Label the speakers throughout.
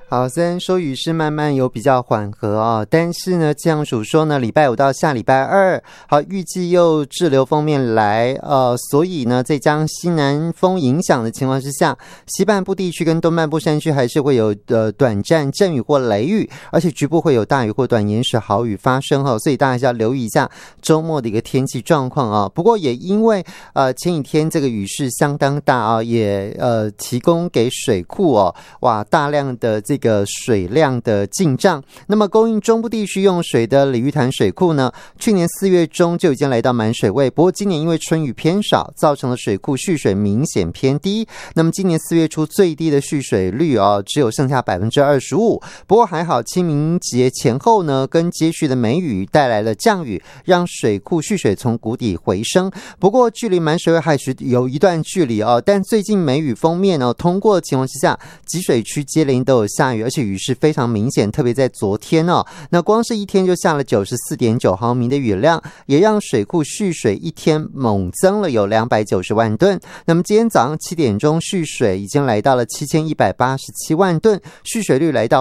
Speaker 1: 好，虽然说雨势慢慢有比较缓和啊，但是呢，气象署说呢，礼拜五到下礼拜二，好，预计又滞留锋面来，所以呢，在将西南风影响的情况之下，西半部地区跟东半部山区还是会有短暂阵雨或雷雨，而且局部会有大雨或短延时豪雨发生哈，所以大家还是要留意一下周末的一个天气状况啊。不过也因为前几天这个雨势相当大啊，也提供给水库哦，哇，大量的这个水量的进账。那么供应中部地区用水的鲤鱼潭水库呢，去年4月中就已经来到满水位，不过今年因为春雨偏少，造成了水库蓄水明显偏低。那么今年4月初最低的蓄水率只有剩下 25%。 不过还好清明节前后呢，跟接续的梅雨带来了降雨，让水库蓄水从谷底回升。不过距离满水位还是有一段距离但最近梅雨锋面通过的情况之下，集水区接连都有下雨，而且雨势非常明显，特别在昨天那光是一天就下了 94.9 毫米的雨量，也让水库蓄水一天猛增了有290万吨。那么今天早上7点钟蓄水已经来到了7187万吨，蓄水率来到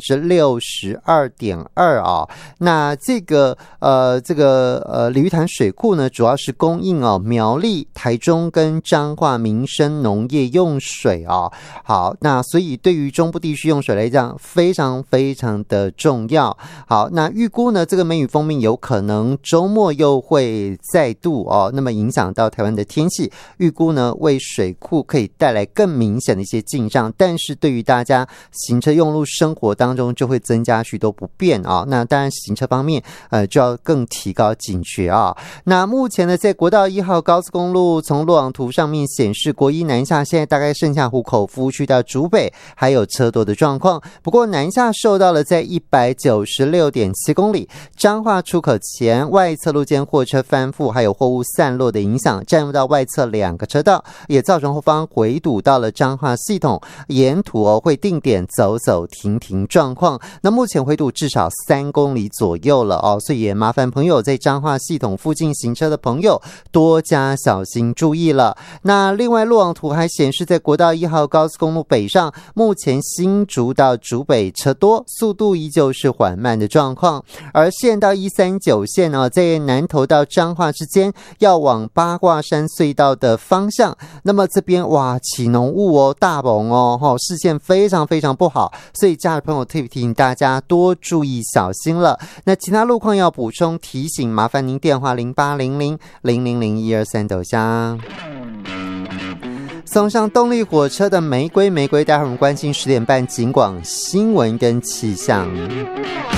Speaker 1: 62.2% 那这个鲤鱼潭水库呢，主要是供应苗栗、台中跟彰化民生农业用水好，那所以对于中部地区用水来讲非常非常的重要。好，那预估呢，这个梅雨锋面有可能周末又会再度那么影响到台湾的天气，预估呢为水库可以带来更明显的一些进账，但是对于大家行车用路生活当中就会增加许多不便那当然行车方面就要更提高警觉那目前呢，在国道1号高速公路从路网图上面显示，国一南下现在大概剩下湖口服务区到竹北还有车多的状况，不过南下受到了在 196.7 公里彰化出口前外侧路肩货车翻覆还有货物散落的影响，占入到外侧2个车道，也造成后方回堵到了彰化系统，沿途会定点走走停停状况。那目前回堵至少3公里左右了所以也麻烦朋友在彰化系统附近行车的朋友多加小心注意了。那另外路网图还显示，在国道1号高速公路北上，目前新竹到竹北车多，速度依旧是缓慢的状况，而县道139线在南投到彰化之间要往八卦山隧道的方向，那么这边哇起浓雾大猛视线非常非常不好，所以家的朋友特别提醒大家多注意小心了。那其他路况要补充提醒，麻烦您电话0800000123抖下。送上动力火车的玫瑰，待会儿我们关心10点半警广新闻跟气象。